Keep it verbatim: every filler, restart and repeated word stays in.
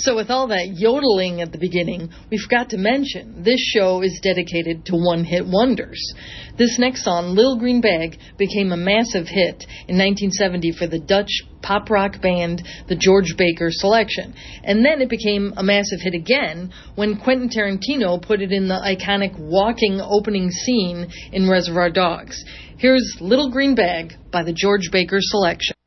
So with all that yodeling at the beginning, we forgot to mention this show is dedicated to one-hit wonders. This next song, Little Green Bag, became a massive hit in nineteen seventy for the Dutch pop rock band, the George Baker Selection. And then it became a massive hit again when Quentin Tarantino put it in the iconic walking opening scene in Reservoir Dogs. Here's Little Green Bag by the George Baker Selection.